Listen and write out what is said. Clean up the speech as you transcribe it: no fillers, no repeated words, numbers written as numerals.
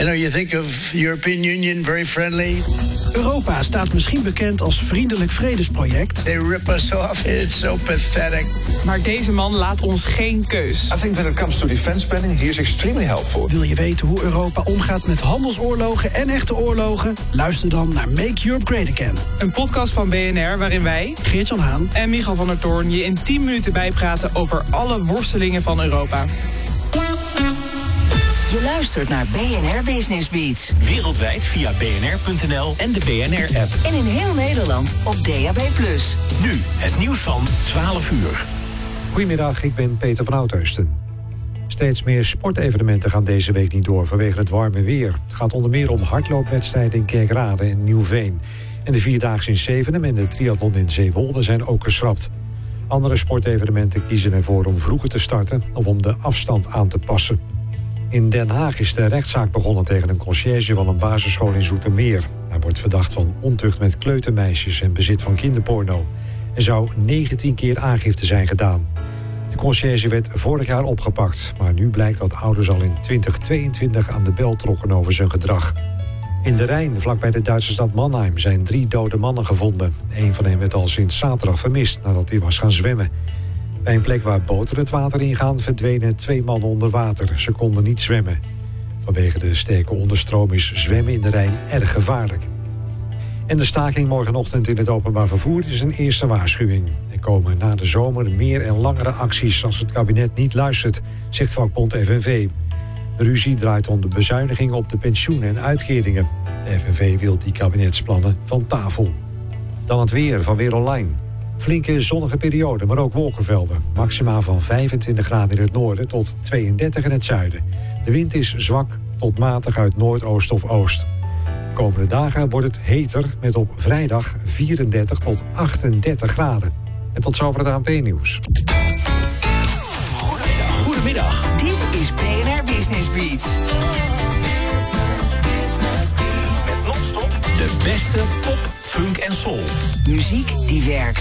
you think of the European Union, very friendly. Europa staat misschien bekend als vriendelijk vredesproject. They rip us off. It's so pathetic. Maar deze man laat ons geen keus. I think when it comes to defense spending, he is extremely helpful. Wil je weten hoe Europa omgaat met handelsoorlogen en echte oorlogen? Luister dan naar Make Europe Great Again. Een podcast van BNR waarin wij, Geert-Jan Haan en Michal van der Toorn, je in 10 minuten bijpraten over alle worstelingen van Europa. Je luistert naar BNR Business Beats. Wereldwijd via bnr.nl en de BNR-app. En in heel Nederland op DAB+. Nu het nieuws van 12 uur. Goedemiddag, ik ben Peter van Oudheusden. Steeds meer sportevenementen gaan deze week niet door vanwege het warme weer. Het gaat onder meer om hardloopwedstrijden in Kerkrade en Nieuwveen. En de Vierdaagse in Zevenum en de triathlon in Zeewolde zijn ook geschrapt. Andere sportevenementen kiezen ervoor om vroeger te starten of om de afstand aan te passen. In Den Haag is de rechtszaak begonnen tegen een conciërge van een basisschool in Zoetermeer. Hij wordt verdacht van ontucht met kleutermeisjes en bezit van kinderporno. Er zou 19 keer aangifte zijn gedaan. De conciërge werd vorig jaar opgepakt, maar nu blijkt dat ouders al in 2022 aan de bel trokken over zijn gedrag. In de Rijn, vlakbij de Duitse stad Mannheim, zijn 3 dode mannen gevonden. Een van hen werd al sinds zaterdag vermist nadat hij was gaan zwemmen. Bij een plek waar boten het water ingaan verdwenen 2 mannen onder water. Ze konden niet zwemmen. Vanwege de sterke onderstroom is zwemmen in de Rijn erg gevaarlijk. En de staking morgenochtend in het openbaar vervoer is een eerste waarschuwing. Er komen na de zomer meer en langere acties als het kabinet niet luistert, zegt vakbond FNV. De ruzie draait om de bezuinigingen op de pensioenen en uitkeringen. De FNV wil die kabinetsplannen van tafel. Dan het weer van Weer Online. Flinke zonnige periode, maar ook wolkenvelden. Maxima van 25 graden in het noorden tot 32 in het zuiden. De wind is zwak tot matig uit noordoost of oost. De komende dagen wordt het heter met op vrijdag 34 tot 38 graden. En tot zover het ANP-nieuws. Goedemiddag. Dit is BNR Business Beats. Met non-stop de beste pop, funk en soul. Muziek die werkt.